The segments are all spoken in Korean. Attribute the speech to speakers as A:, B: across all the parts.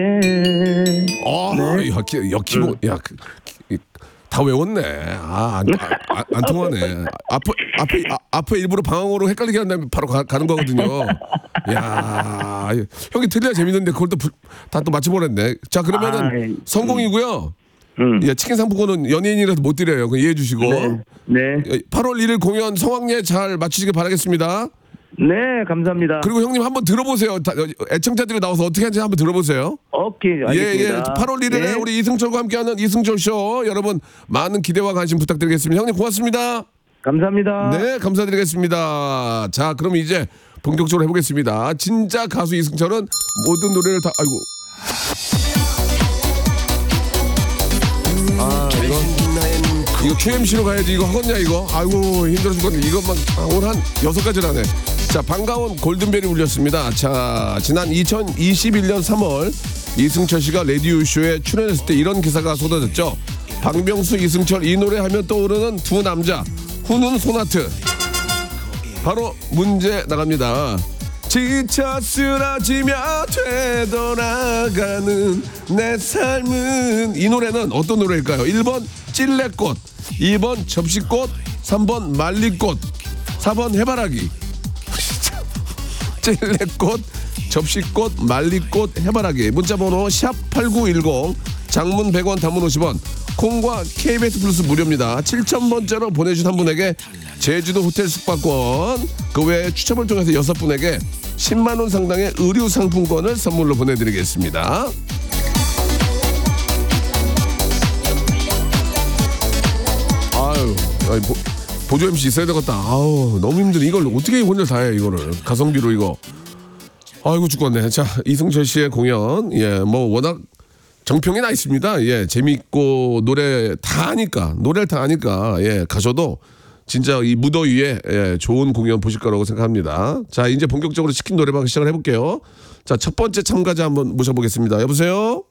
A: 네. 야, 다 외웠네. 안 통하네. 앞에 일부러 방황으로 헷갈리게 한 다음에 바로 가는 거거든요. 야, 형이 틀려야 재밌는데 그걸 다 또 맞춰버렸네. 자, 그러면은 성공이고요. 예, 치킨 상품권은 연예인이라서 못 드려요. 그 이해해 주시고.
B: 네.
A: 8월 1일 공연 성황리에 잘 마치시길 바라겠습니다.
B: 네, 감사합니다.
A: 그리고 형님 한번 들어보세요. 애청자들이 나와서 어떻게 하는지 한번 들어보세요.
B: 오케이, 알겠습니다.
A: 8월 1일에
B: 네.
A: 우리 이승철과 함께하는 이승철 쇼 여러분 많은 기대와 관심 부탁드리겠습니다. 형님 고맙습니다.
B: 감사합니다.
A: 네, 감사드리겠습니다. 자, 그럼 이제 본격적으로 해보겠습니다. 진짜 가수 이승철은 모든 노래를 다 이거 QMC로 가야지. 이거 하겠냐 이거. 아이고 힘들어 죽겠네. 이것만 오늘 한 6가지를 하네. 자, 반가운 골든벨이 울렸습니다. 자, 지난 2021년 3월 이승철 씨가 라디오쇼에 출연했을 때 이런 기사가 쏟아졌죠. 박명수, 이승철 이 노래 하면 떠오르는 두 남자 후는 소나트. 바로 문제 나갑니다. 지쳐 쓰러지며 되돌아가는 내 삶은. 이 노래는 어떤 노래일까요? 1번 찔레꽃, 2번 접시꽃, 3번 말리꽃, 4번 해바라기. 찔레꽃, 접시꽃, 말리꽃, 해바라기. 문자번호 샵8910, 장문 100원, 단문 50원, 콩과 KBS 플러스 무료입니다. 7000번째로 보내주신 한 분에게 제주도 호텔 숙박권, 그 외에 추첨을 통해서 6분에게 10만원 상당의 의류 상품권을 선물로 보내드리겠습니다. 보조 MC 있어야 되겠다. 아우, 너무 힘드네. 이걸 어떻게 혼자 다 해, 이거를. 가성비로 이거. 아이고, 죽겠네. 자, 이승철 씨의 공연. 예, 뭐, 워낙 정평이 나 있습니다. 예, 재밌고, 노래를 다 아니까, 예, 가셔도 진짜 이 무더위에, 예, 좋은 공연 보실 거라고 생각합니다. 자, 이제 본격적으로 치킨 노래방 시작을 해볼게요. 자, 첫 번째 참가자 한번 모셔보겠습니다. 여보세요?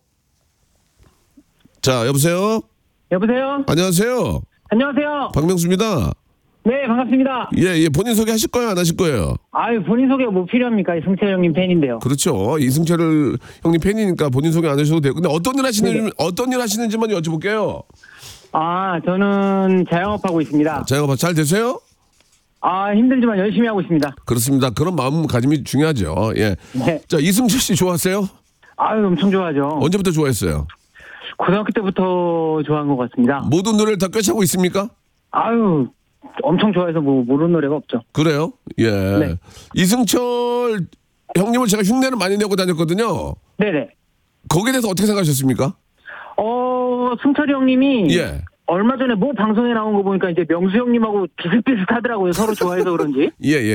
A: 자, 여보세요?
C: 여보세요?
A: 안녕하세요.
C: 안녕하세요.
A: 박명수입니다.
C: 네, 반갑습니다.
A: 예, 본인 소개 하실 거예요? 안 하실 거예요?
C: 아유, 본인 소개가 뭐 필요합니까? 이승철 형님 팬인데요.
A: 그렇죠. 이승철 형님 팬이니까 본인 소개 안 하셔도 돼요. 근데 어떤 일 하시는지만 여쭤볼게요.
C: 아, 저는 자영업하고 있습니다.
A: 자영업 잘 되세요?
C: 아, 힘들지만 열심히 하고 있습니다.
A: 그렇습니다. 그런 마음가짐이 중요하죠. 예.
C: 네.
A: 자, 이승철 씨 좋아하세요?
C: 아유, 엄청 좋아하죠.
A: 언제부터 좋아했어요?
C: 고등학교 때부터 좋아한 것 같습니다.
A: 모든 노래를 다 꿰차고 있습니까?
C: 아유, 엄청 좋아해서 뭐 모르는 노래가 없죠.
A: 그래요? 예.
C: 네.
A: 이승철 형님을 제가 흉내를 많이 내고 다녔거든요.
C: 네네.
A: 거기에 대해서 어떻게 생각하셨습니까?
C: 승철이 형님이
A: 예.
C: 얼마 전에 뭐 방송에 나온 거 보니까 이제 명수 형님하고 비슷비슷하더라고요. 서로 좋아해서 그런지.
A: 예, 예.